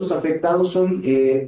afectados son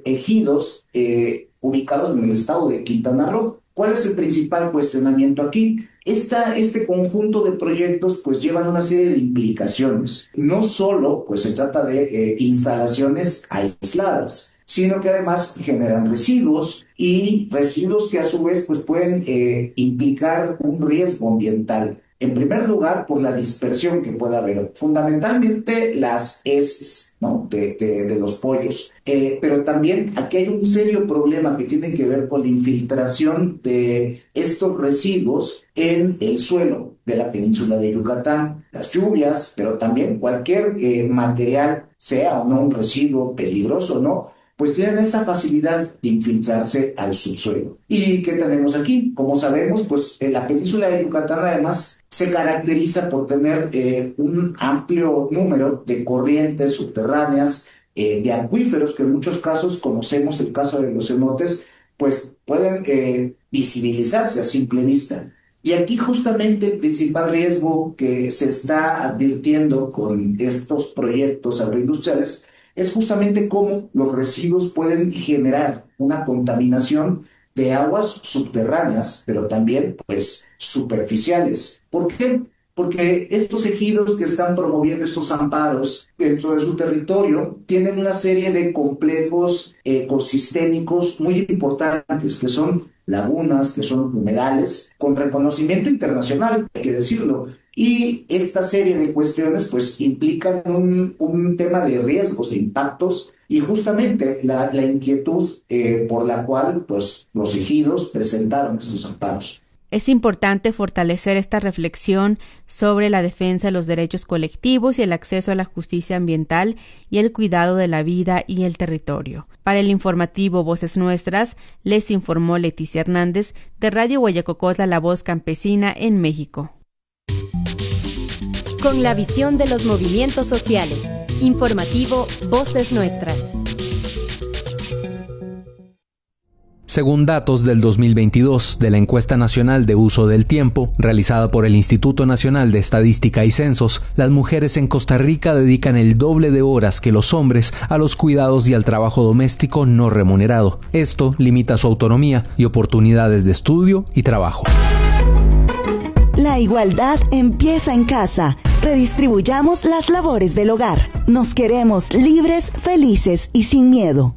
ejidos ubicados en el estado de Quintana Roo. ¿Cuál es el principal cuestionamiento aquí? Este conjunto de proyectos pues llevan una serie de implicaciones. No solo pues se trata de instalaciones aisladas, sino que además generan residuos y residuos que a su vez pues pueden implicar un riesgo ambiental. En primer lugar, por la dispersión que pueda haber, fundamentalmente las heces, ¿no? de los pollos. Pero también aquí hay un serio problema que tiene que ver con la infiltración de estos residuos en el suelo de la península de Yucatán. Las lluvias, pero también cualquier material, sea o no un residuo peligroso o no, pues tienen esa facilidad de infiltrarse al subsuelo. ¿Y qué tenemos aquí? Como sabemos, pues la península de Yucatán además se caracteriza por tener un amplio número de corrientes subterráneas, de acuíferos que en muchos casos, conocemos el caso de los cenotes, pues pueden visibilizarse a simple vista. Y aquí justamente el principal riesgo que se está advirtiendo con estos proyectos agroindustriales es justamente cómo los residuos pueden generar una contaminación de aguas subterráneas, pero también pues superficiales. ¿Por qué? Porque estos ejidos que están promoviendo estos amparos dentro de su territorio tienen una serie de complejos ecosistémicos muy importantes, que son lagunas, que son humedales, con reconocimiento internacional, hay que decirlo. Y esta serie de cuestiones pues implican un tema de riesgos e impactos y justamente la inquietud por la cual pues los ejidos presentaron estos amparos. Es importante fortalecer esta reflexión sobre la defensa de los derechos colectivos y el acceso a la justicia ambiental y el cuidado de la vida y el territorio. Para el informativo Voces Nuestras, les informó Leticia Hernández de Radio Guayacocotla, La Voz Campesina en México. Con la visión de los movimientos sociales. Informativo Voces Nuestras. Según datos del 2022 de la Encuesta Nacional de Uso del Tiempo, realizada por el Instituto Nacional de Estadística y Censos, las mujeres en Costa Rica dedican el doble de horas que los hombres a los cuidados y al trabajo doméstico no remunerado. Esto limita su autonomía y oportunidades de estudio y trabajo. La igualdad empieza en casa. Redistribuyamos las labores del hogar. Nos queremos libres, felices y sin miedo.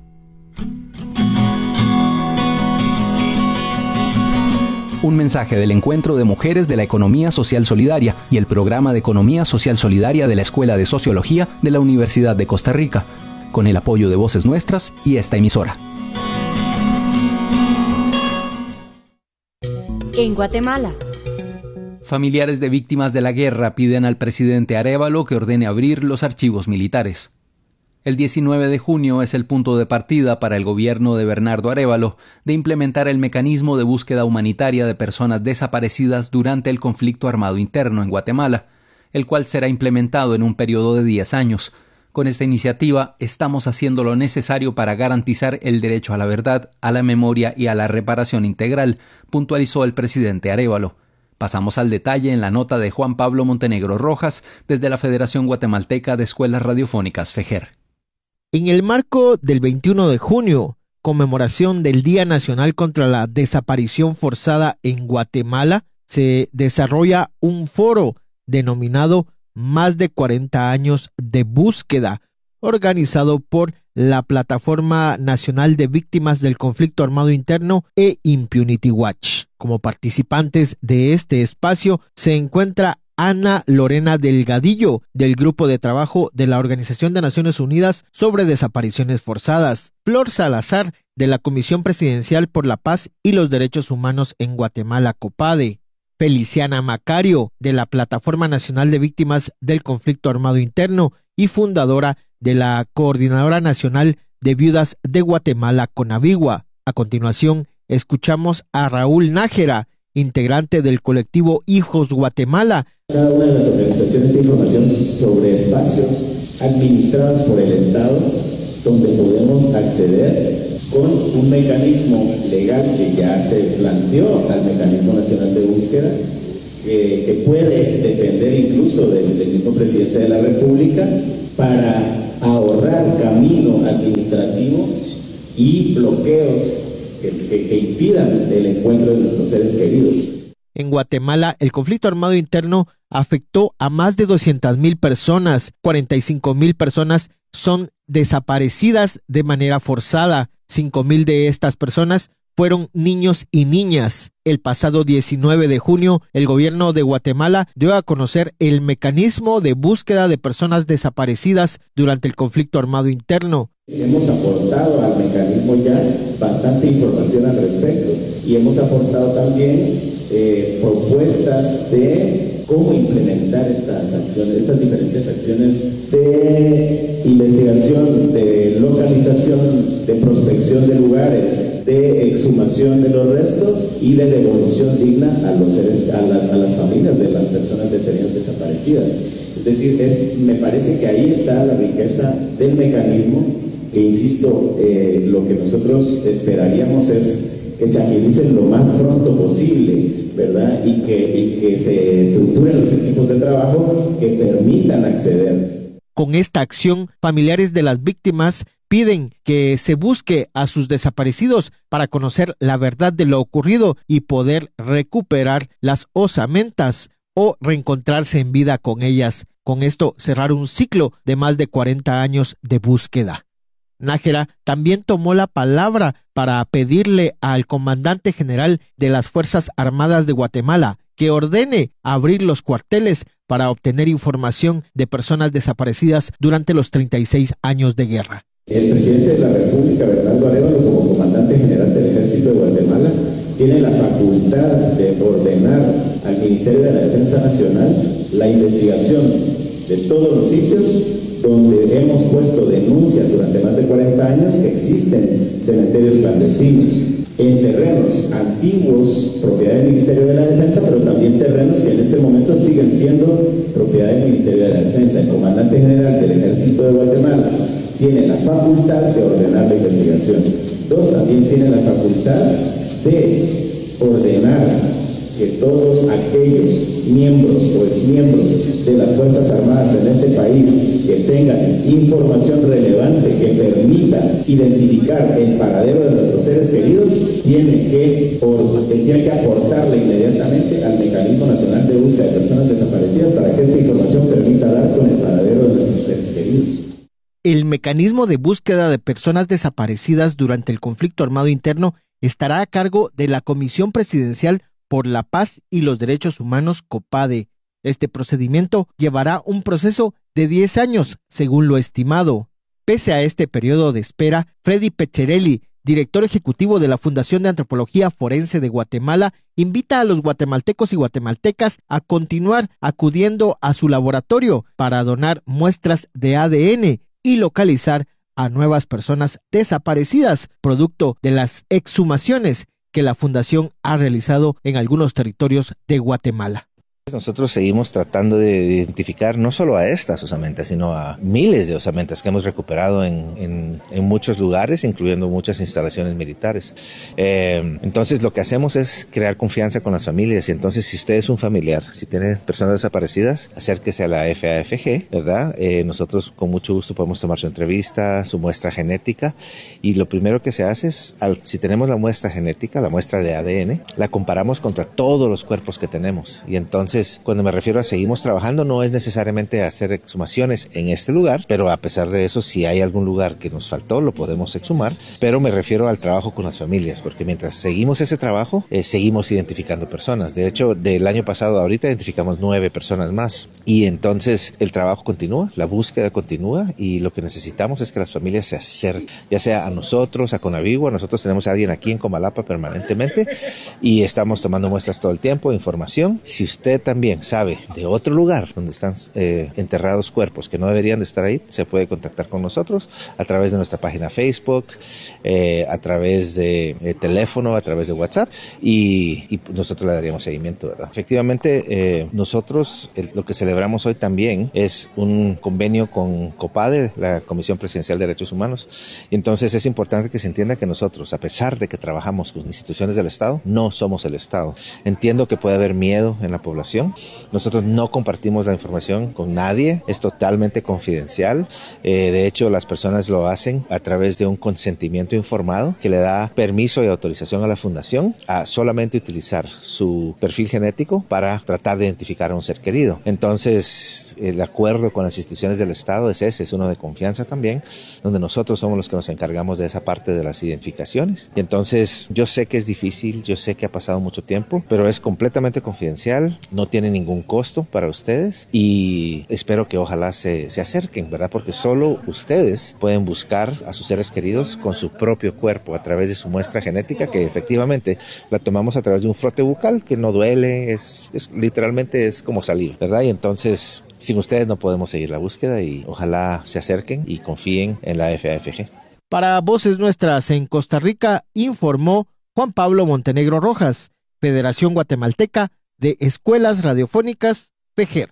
Un mensaje del Encuentro de Mujeres de la Economía Social Solidaria y el Programa de Economía Social Solidaria de la Escuela de Sociología de la Universidad de Costa Rica, con el apoyo de Voces Nuestras y esta emisora. En Guatemala. Familiares de víctimas de la guerra piden al presidente Arévalo que ordene abrir los archivos militares. El 19 de junio es el punto de partida para el gobierno de Bernardo Arévalo de implementar el mecanismo de búsqueda humanitaria de personas desaparecidas durante el conflicto armado interno en Guatemala, el cual será implementado en un periodo de 10 años. Con esta iniciativa estamos haciendo lo necesario para garantizar el derecho a la verdad, a la memoria y a la reparación integral, puntualizó el presidente Arévalo. Pasamos al detalle en la nota de Juan Pablo Montenegro Rojas desde la Federación Guatemalteca de Escuelas Radiofónicas FEGER. En el marco del 21 de junio, conmemoración del Día Nacional contra la Desaparición Forzada en Guatemala, se desarrolla un foro denominado Más de 40 años de búsqueda, organizado por la Plataforma Nacional de Víctimas del Conflicto Armado Interno e Impunity Watch. Como participantes de este espacio se encuentra Ana Lorena Delgadillo, del Grupo de Trabajo de la Organización de Naciones Unidas sobre Desapariciones Forzadas, Flor Salazar, de la Comisión Presidencial por la Paz y los Derechos Humanos en Guatemala, COPADE, Feliciana Macario, de la Plataforma Nacional de Víctimas del Conflicto Armado Interno y fundadora de la Coordinadora Nacional de Viudas de Guatemala, CONAVIGUA. A continuación, escuchamos a Raúl Nájera, integrante del colectivo Hijos Guatemala. Cada una de las organizaciones de información sobre espacios administrados por el Estado donde podemos acceder con un mecanismo legal que ya se planteó al Mecanismo Nacional de Búsqueda, que puede depender incluso del mismo presidente de la República, para ahorrar camino administrativo y bloqueos que impidan el encuentro de nuestros seres queridos. En Guatemala, el conflicto armado interno afectó a más de 200,000 personas. 45,000 personas son desaparecidas de manera forzada. 5,000 de estas personas fueron niños y niñas. El pasado 19 de junio, el gobierno de Guatemala dio a conocer el mecanismo de búsqueda de personas desaparecidas durante el conflicto armado interno. Hemos aportado al mecanismo ya bastante información al respecto y hemos aportado también propuestas de cómo implementar estas acciones, estas diferentes acciones de investigación, de localización, de prospección de lugares, de exhumación de los restos y de devolución digna a los seres, a las familias de las personas que serían desaparecidas. Es decir, me parece que ahí está la riqueza del mecanismo, que insisto, lo que nosotros esperaríamos es que se agilicen lo más pronto posible, ¿verdad? Y que se estructuren los equipos de trabajo que permitan acceder. Con esta acción, familiares de las víctimas piden que se busque a sus desaparecidos para conocer la verdad de lo ocurrido y poder recuperar las osamentas o reencontrarse en vida con ellas. Con esto cerrar un ciclo de más de 40 años de búsqueda. Nájera también tomó la palabra para pedirle al comandante general de las Fuerzas Armadas de Guatemala que ordene abrir los cuarteles para obtener información de personas desaparecidas durante los 36 años de guerra. El presidente de la República, Bernardo Arévalo, como comandante general del Ejército de Guatemala, tiene la facultad de ordenar al Ministerio de la Defensa Nacional la investigación de todos los sitios donde hemos puesto denuncias durante más de 40 años que existen cementerios clandestinos, en terrenos antiguos, propiedad del Ministerio de la Defensa, pero también terrenos que en este momento siguen siendo propiedad del Ministerio de la Defensa. El comandante general del Ejército de Guatemala tiene la facultad de ordenar la investigación. También tiene la facultad de ordenar que todos aquellos miembros o exmiembros de las Fuerzas Armadas en este país que tengan información relevante que permita identificar el paradero de nuestros seres queridos, tienen que aportarla inmediatamente al Mecanismo Nacional de Búsqueda de Personas Desaparecidas para que esta información permita dar con el paradero de nuestros seres queridos. El mecanismo de búsqueda de personas desaparecidas durante el conflicto armado interno estará a cargo de la Comisión Presidencial por la Paz y los Derechos Humanos, COPADE. Este procedimiento llevará un proceso de 10 años, según lo estimado. Pese a este periodo de espera, Freddy Pecherelli, director ejecutivo de la Fundación de Antropología Forense de Guatemala, invita a los guatemaltecos y guatemaltecas a continuar acudiendo a su laboratorio para donar muestras de ADN y localizar a nuevas personas desaparecidas, producto de las exhumaciones que la Fundación ha realizado en algunos territorios de Guatemala. Nosotros seguimos tratando de identificar no solo a estas osamentas, sino a miles de osamentas que hemos recuperado en muchos lugares, incluyendo muchas instalaciones militares. Entonces lo que hacemos es crear confianza con las familias, y entonces si usted es un familiar, si tiene personas desaparecidas, acérquese a la FAFG, ¿verdad? Nosotros con mucho gusto podemos tomar su entrevista, su muestra genética, y lo primero que se hace es, si tenemos la muestra genética, la muestra de ADN, la comparamos contra todos los cuerpos que tenemos, y entonces cuando me refiero a seguimos trabajando, no es necesariamente hacer exhumaciones en este lugar, pero a pesar de eso, si hay algún lugar que nos faltó, lo podemos exhumar, pero me refiero al trabajo con las familias, porque mientras seguimos ese trabajo, seguimos identificando personas. De hecho, del año pasado ahorita identificamos 9 personas más, y entonces el trabajo continúa, la búsqueda continúa, y lo que necesitamos es que las familias se acerquen, ya sea a nosotros, a Conavigua. Nosotros tenemos a alguien aquí en Comalapa permanentemente, y estamos tomando muestras todo el tiempo, información. Si usted también sabe de otro lugar donde están enterrados cuerpos que no deberían de estar ahí, se puede contactar con nosotros a través de nuestra página Facebook, a través de teléfono, a través de WhatsApp, y nosotros le daríamos seguimiento, ¿verdad? Efectivamente, nosotros lo que celebramos hoy también es un convenio con COPADE, la Comisión Presidencial de Derechos Humanos, y entonces es importante que se entienda que nosotros, a pesar de que trabajamos con instituciones del Estado, no somos el Estado. Entiendo que puede haber miedo en la población información. Nosotros no compartimos la información con nadie, es totalmente confidencial. De hecho, las personas lo hacen a través de un consentimiento informado que le da permiso y autorización a la fundación a solamente utilizar su perfil genético para tratar de identificar a un ser querido. Entonces, el acuerdo con las instituciones del Estado es uno de confianza también, donde nosotros somos los que nos encargamos de esa parte de las identificaciones. Y entonces, yo sé que es difícil, yo sé que ha pasado mucho tiempo, pero es completamente confidencial, no tiene ningún costo para ustedes y espero que ojalá se acerquen, ¿verdad? Porque solo ustedes pueden buscar a sus seres queridos con su propio cuerpo a través de su muestra genética, que efectivamente la tomamos a través de un frote bucal que no duele, literalmente es como saliva, ¿verdad? Y entonces, sin ustedes no podemos seguir la búsqueda y ojalá se acerquen y confíen en la FAFG. Para Voces Nuestras en Costa Rica, informó Juan Pablo Montenegro Rojas, Federación Guatemalteca de Escuelas Radiofónicas, FEGER.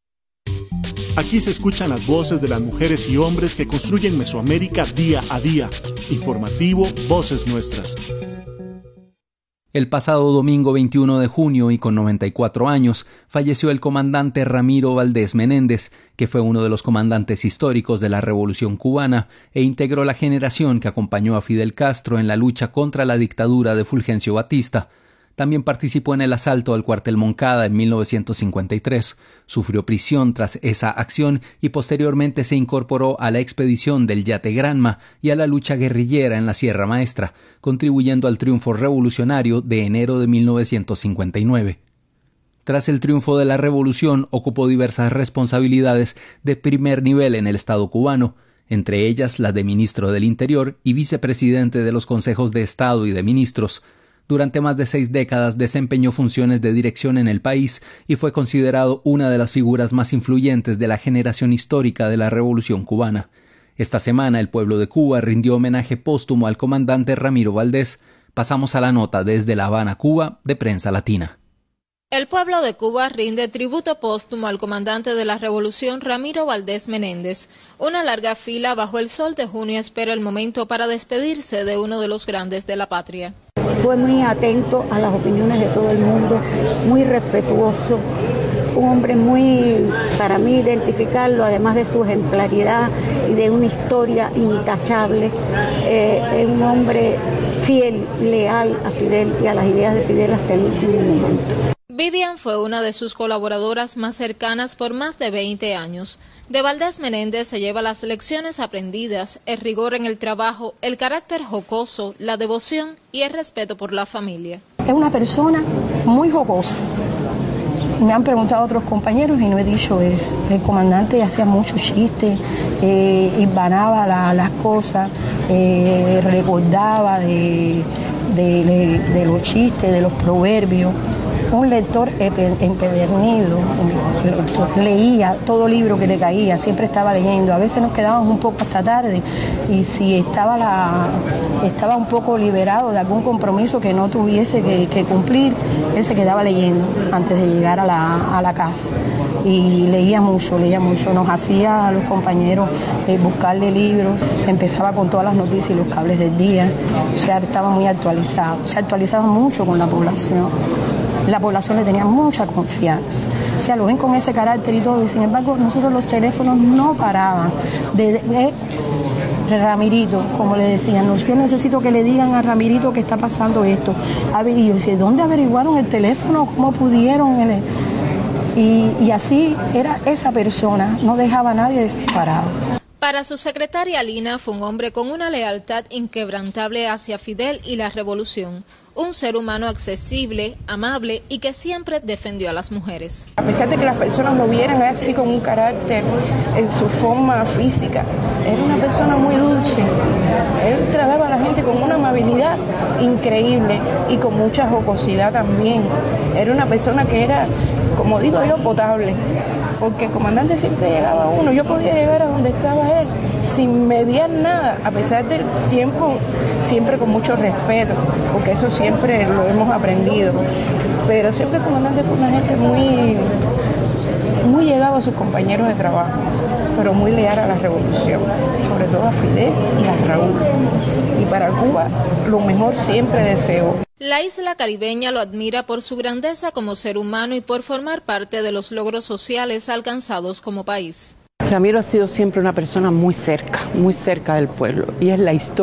Aquí se escuchan las voces de las mujeres y hombres que construyen Mesoamérica día a día. Informativo Voces Nuestras. El pasado domingo 21 de junio y con 94 años falleció el comandante Ramiro Valdés Menéndez, que fue uno de los comandantes históricos de la Revolución cubana e integró la generación que acompañó a Fidel Castro en la lucha contra la dictadura de Fulgencio Batista. También participó en el asalto al cuartel Moncada en 1953, sufrió prisión tras esa acción y posteriormente se incorporó a la expedición del Yate Granma y a la lucha guerrillera en la Sierra Maestra, contribuyendo al triunfo revolucionario de enero de 1959. Tras el triunfo de la revolución, ocupó diversas responsabilidades de primer nivel en el Estado cubano, entre ellas la de ministro del Interior y vicepresidente de los consejos de Estado y de ministros. Durante más de 6 décadas desempeñó funciones de dirección en el país y fue considerado una de las figuras más influyentes de la generación histórica de la Revolución cubana. Esta semana el pueblo de Cuba rindió homenaje póstumo al comandante Ramiro Valdés. Pasamos a la nota desde La Habana, Cuba, de Prensa Latina. El pueblo de Cuba rinde tributo póstumo al comandante de la Revolución Ramiro Valdés Menéndez. Una larga fila bajo el sol de junio espera el momento para despedirse de uno de los grandes de la patria. Fue muy atento a las opiniones de todo el mundo, muy respetuoso, un hombre muy, para mí, identificarlo, además de su ejemplaridad y de una historia intachable, es un hombre fiel, leal a Fidel y a las ideas de Fidel hasta el último momento. Vivian fue una de sus colaboradoras más cercanas por más de 20 años. De Valdés Menéndez se lleva las lecciones aprendidas, el rigor en el trabajo, el carácter jocoso, la devoción y el respeto por la familia. Es una persona muy jocosa. Me han preguntado otros compañeros y no he dicho eso. El comandante hacía muchos chistes, hilvanaba las cosas, recordaba de los chistes, de los proverbios. Un lector empedernido, leía todo libro que le caía, siempre estaba leyendo. A veces nos quedábamos un poco hasta tarde y si estaba un poco liberado de algún compromiso que no tuviese que cumplir, él se quedaba leyendo antes de llegar a la casa. Y leía mucho, nos hacía a los compañeros buscarle libros, empezaba con todas las noticias y los cables del día, o sea, estaba muy actualizado, se actualizaba mucho con la población. La población le tenía mucha confianza, o sea, lo ven con ese carácter y todo, y sin embargo nosotros los teléfonos no paraban de Ramirito, como le decían, yo necesito que le digan a Ramirito que está pasando esto. Y yo decía, ¿dónde averiguaron el teléfono? ¿Cómo pudieron? Y así era esa persona, no dejaba a nadie desamparado. Para su secretaria Lina fue un hombre con una lealtad inquebrantable hacia Fidel y la revolución. Un ser humano accesible, amable y que siempre defendió a las mujeres. A pesar de que las personas lo vieran así con un carácter en su forma física, era una persona muy dulce. Él trataba a la gente con una amabilidad increíble y con mucha jocosidad también. Era una persona que era, como digo yo, potable. Porque el comandante siempre llegaba a uno, yo podía llegar a donde estaba él sin mediar nada, a pesar del tiempo, siempre con mucho respeto, porque eso siempre lo hemos aprendido, pero siempre el comandante fue una gente muy llegado a sus compañeros de trabajo, pero muy leal a la revolución, sobre todo a Fidel y a Raúl. Y para Cuba lo mejor siempre deseo. La isla caribeña lo admira por su grandeza como ser humano y por formar parte de los logros sociales alcanzados como país. Ramiro ha sido siempre una persona muy cerca del pueblo, y es la historia